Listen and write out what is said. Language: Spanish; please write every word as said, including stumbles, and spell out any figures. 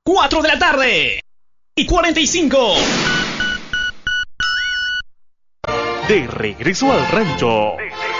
cuatro de la tarde y cuarenta y cinco. De regreso al rancho.